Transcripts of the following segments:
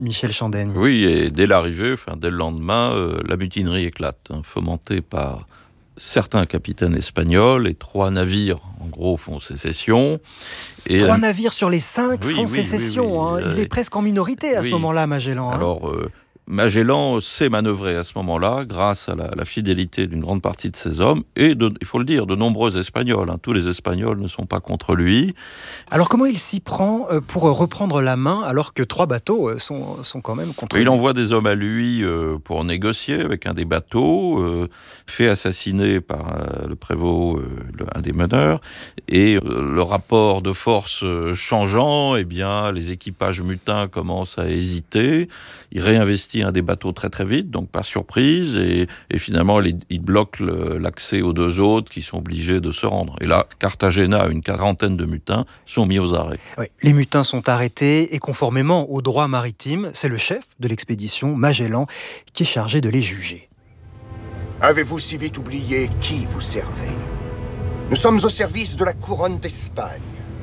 Michel Chandaigne. Oui, et dès l'arrivée, dès le lendemain, la mutinerie éclate, fomentée par certains capitaines espagnols et 3 navires, en gros, font sécession. Et 3 navires sur les 5 oui, font oui, sécession. oui, oui, Il est presque en minorité à ce oui. moment-là, Magellan. Alors, Magellan sait manœuvrer à ce moment-là grâce à la fidélité d'une grande partie de ses hommes et, il faut le dire, de nombreux Espagnols. Tous les Espagnols ne sont pas contre lui. Alors comment il s'y prend pour reprendre la main alors que 3 bateaux sont quand même contre lui? Il envoie des hommes à lui pour négocier avec un des bateaux, fait assassiner par le prévôt, un des meneurs, et le rapport de force changeant, les équipages mutins commencent à hésiter. Il réinvestit un des bateaux très très vite, donc par surprise, et finalement il bloque l'accès aux 2 autres qui sont obligés de se rendre. Et là, Cartagena, une 40aine de mutins sont mis aux arrêts. Oui, les mutins sont arrêtés et conformément au droit maritime, c'est le chef de l'expédition, Magellan, qui est chargé de les juger. Avez-vous si vite oublié qui vous servez? Nous sommes au service de la couronne d'Espagne.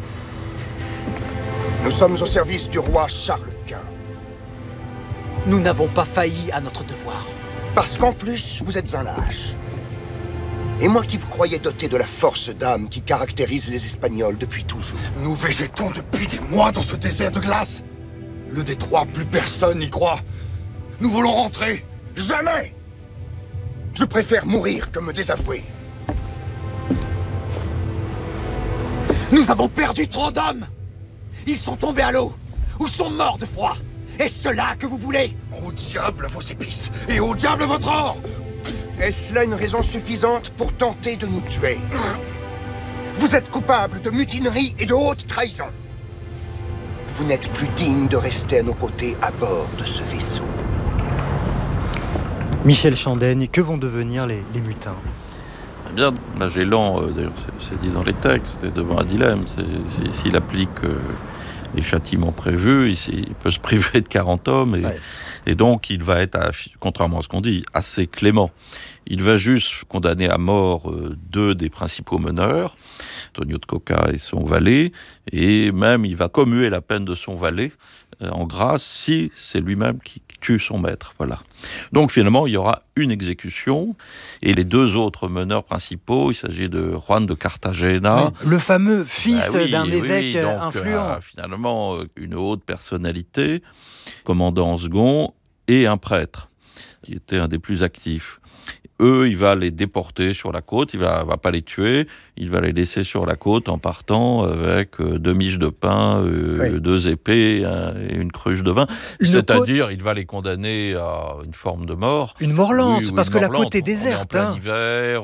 Nous sommes au service du roi Charles Quint. Nous n'avons pas failli à notre devoir. Parce qu'en plus, vous êtes un lâche. Et moi qui vous croyais doté de la force d'âme qui caractérise les Espagnols depuis toujours. Nous végétons depuis des mois dans ce désert de glace. Le détroit, plus personne n'y croit. Nous voulons rentrer. Jamais! Je préfère mourir que me désavouer. Nous avons perdu trop d'hommes. Ils sont tombés à l'eau ou sont morts de froid. Est-ce cela que vous voulez? Au diable vos épices et au diable votre or! Est-ce là une raison suffisante pour tenter de nous tuer? Vous êtes coupable de mutinerie et de haute trahison. Vous n'êtes plus digne de rester à nos côtés à bord de ce vaisseau. Michel Chandaigne, que vont devenir les mutins? Magellan, d'ailleurs c'est dit dans les textes, est devant un dilemme. S'il applique les châtiments prévus, il peut se priver de 40 hommes et donc il va être, contrairement à ce qu'on dit, assez clément. Il va juste condamner à mort 2 des principaux meneurs, Antonio de Coca et son valet, et même il va commuer la peine de son valet en grâce si c'est lui-même qui tue son maître. Voilà. Donc finalement, il y aura une exécution et les 2 autres meneurs principaux, il s'agit de Juan de Cartagena. Oui, le fameux fils d'un évêque donc, influent. Finalement, une haute personnalité, commandant second, et un prêtre, qui était un des plus actifs. Eux, il va les déporter sur la côte, il va pas les tuer, il va les laisser sur la côte en partant avec 2 miches de pain, 2 épées et une cruche de vin. C'est-à-dire, il va les condamner à une forme de mort. Une mort lente, parce que la côte est déserte. On est en plein hiver,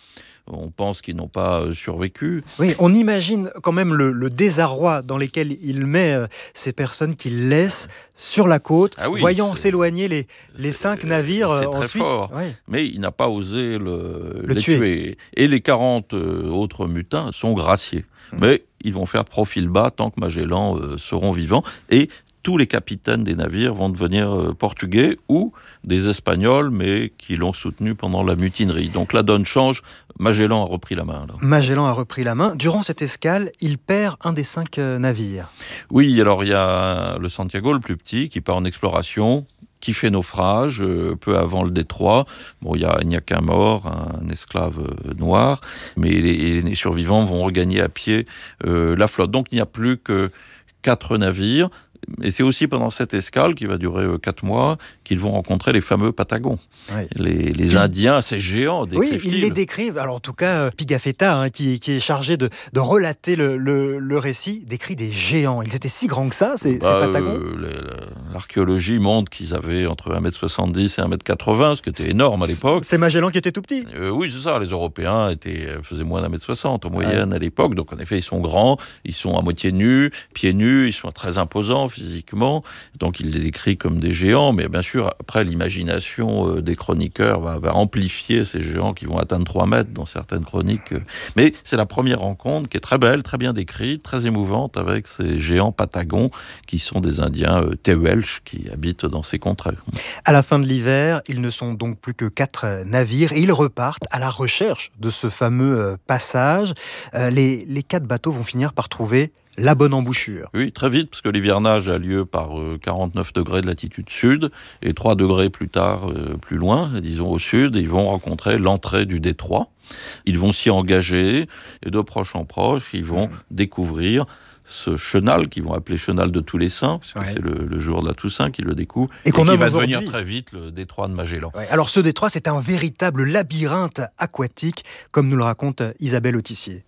on pense qu'ils n'ont pas survécu. Oui, on imagine quand même le désarroi dans lequel il met ces personnes qu'il laisse sur la côte, voyant s'éloigner les 5 navires c'est très ensuite. Fort. Mais il n'a pas osé les tuer. Et les 40 autres mutins sont graciés. Mais ils vont faire profil bas tant que Magellan seront vivants. Et tous les capitaines des navires vont devenir portugais ou des Espagnols, mais qui l'ont soutenu pendant la mutinerie. Donc la donne change, Magellan a repris la main. Magellan a repris la main. Durant cette escale, il perd un des 5 navires. Oui, alors il y a le Santiago, le plus petit, qui part en exploration, qui fait naufrage peu avant le détroit. Il n'y a qu'un mort, un esclave noir, mais les survivants vont regagner à pied la flotte. Donc il n'y a plus que 4 navires. Et c'est aussi pendant cette escale, qui va durer 4 mois, qu'ils vont rencontrer les fameux Patagons. Les Indiens, ces géants décrivent. Oui, ils les décrivent. Alors en tout cas, Pigafetta, qui est chargé de relater le récit, décrit des géants. Ils étaient si grands que ça, ces Patagons. L'archéologie montre qu'ils avaient entre 1m70 et 1m80, ce qui était énorme à l'époque. C'est Magellan qui était tout petit. Oui, c'est ça. Les Européens faisaient moins d'1m60 en moyenne à l'époque. Donc en effet, ils sont grands, ils sont à moitié nus, pieds nus, ils sont très imposants physiquement. Donc il les décrit comme des géants. Mais bien sûr, après, l'imagination des chroniqueurs va amplifier ces géants qui vont atteindre 3 mètres dans certaines chroniques. Mais c'est la première rencontre qui est très belle, très bien décrite, très émouvante avec ces géants Patagons qui sont des Indiens Tehuelche qui habitent dans ces contrées. À la fin de l'hiver, ils ne sont donc plus que 4 navires et ils repartent à la recherche de ce fameux passage. Les 4 bateaux vont finir par trouver la bonne embouchure. Oui, très vite, parce que l'hivernage a lieu par 49 degrés de latitude sud, et 3 degrés plus tard, plus loin, disons au sud, ils vont rencontrer l'entrée du détroit. Ils vont s'y engager, et de proche en proche, ils vont découvrir ce chenal, qu'ils vont appeler chenal de tous les saints, parce que c'est le jour de la Toussaint qu'ils le découvrent, et qui va devenir très vite le détroit de Magellan. Ouais. Alors ce détroit, c'est un véritable labyrinthe aquatique, comme nous le raconte Isabelle Autissier.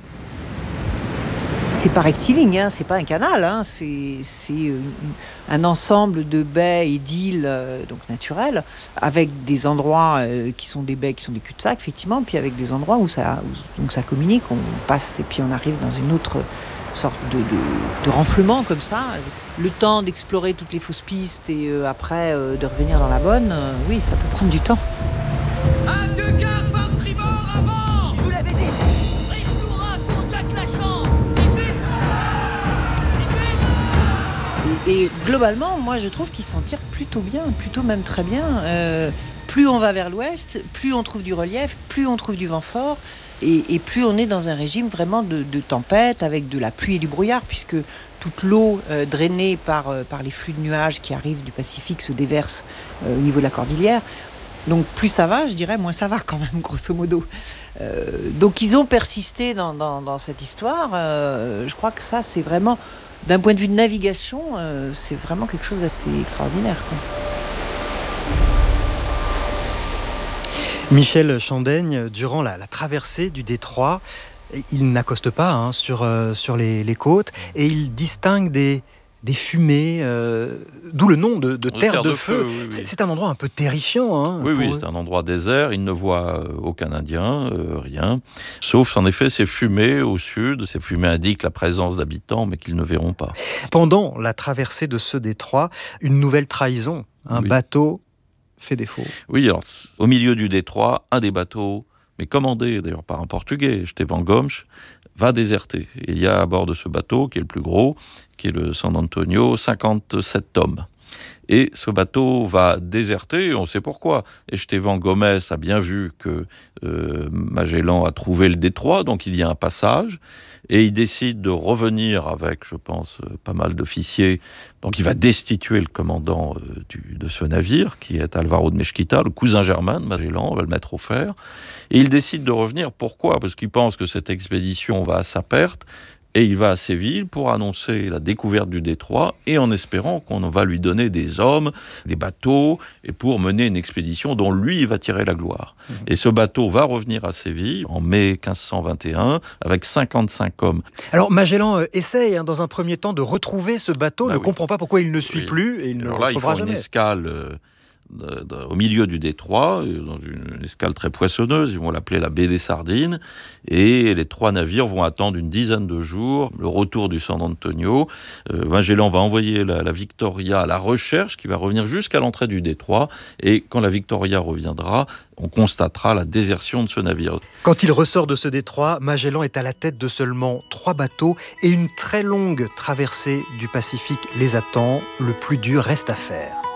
C'est pas rectiligne, hein, c'est pas un canal, hein, c'est un ensemble de baies et d'îles donc naturelles, avec des endroits qui sont des baies, qui sont des cul-de-sac, effectivement, puis avec des endroits où ça communique, on passe et puis on arrive dans une autre sorte de renflement comme ça, le temps d'explorer toutes les fausses pistes et après de revenir dans la bonne, oui, ça peut prendre du temps. À 2 quarts par tribord avant. Je vous l'avais dit. Rifloura pour Jack la chance. Et globalement, moi je trouve qu'il s'en tire plutôt bien, plutôt même très bien. Plus on va vers l'ouest, plus on trouve du relief, plus on trouve du vent fort. Et plus on est dans un régime vraiment de tempête, avec de la pluie et du brouillard, puisque toute l'eau drainée par les flux de nuages qui arrivent du Pacifique se déverse au niveau de la cordillère. Donc plus ça va, je dirais, moins ça va quand même, grosso modo. Donc ils ont persisté dans cette histoire. Je crois que ça, c'est vraiment, d'un point de vue de navigation, c'est vraiment quelque chose d'assez extraordinaire, quoi. Michel Chandaigne, durant la traversée du détroit, il n'accoste pas sur les côtes et il distingue des fumées, d'où le nom de terre de feu. Oui. C'est un endroit un peu terrifiant. Oui, c'est un endroit désert, il ne voit aucun Indien, rien. Sauf en effet ces fumées au sud, ces fumées indiquent la présence d'habitants mais qu'ils ne verront pas. Pendant la traversée de ce détroit, une nouvelle trahison, un bateau fait défaut. Oui, alors au milieu du détroit, un des bateaux, mais commandé d'ailleurs par un Portugais, Estevão Gomes, va déserter. Il y a à bord de ce bateau, qui est le plus gros, qui est le San Antonio, 57 hommes. Et ce bateau va déserter, et on sait pourquoi. Estevão Gomes a bien vu que Magellan a trouvé le détroit, donc il y a un passage, et il décide de revenir avec, je pense, pas mal d'officiers. Donc il va destituer le commandant de ce navire, qui est Álvaro de Mesquita, le cousin germain de Magellan, on va le mettre au fer. Et il décide de revenir, pourquoi ? Parce qu'il pense que cette expédition va à sa perte, et il va à Séville pour annoncer la découverte du détroit et en espérant qu'on va lui donner des hommes, des bateaux, et pour mener une expédition dont lui va tirer la gloire. Et ce bateau va revenir à Séville en mai 1521 avec 55 hommes. Alors Magellan essaye dans un premier temps de retrouver ce bateau, ne comprend pas pourquoi il ne suit plus et il ne le retrouvera jamais. Une escale au milieu du détroit, dans une escale très poissonneuse, ils vont l'appeler la baie des Sardines, et les 3 navires vont attendre une dizaine de jours le retour du San Antonio. Magellan va envoyer la Victoria à la recherche, qui va revenir jusqu'à l'entrée du détroit, et quand la Victoria reviendra, on constatera la désertion de ce navire. Quand il ressort de ce détroit, Magellan est à la tête de seulement 3 bateaux, et une très longue traversée du Pacifique les attend. Le plus dur reste à faire.